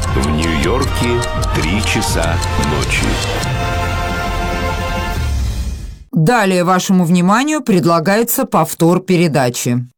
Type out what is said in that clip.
В Нью-Йорке 3 часа ночи. Далее вашему вниманию предлагается повтор передачи.